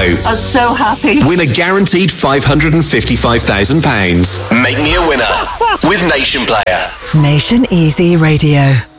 show. I'm so happy. Win a guaranteed £555,000. Make me a winner with Nation Player. Nation Easy Radio.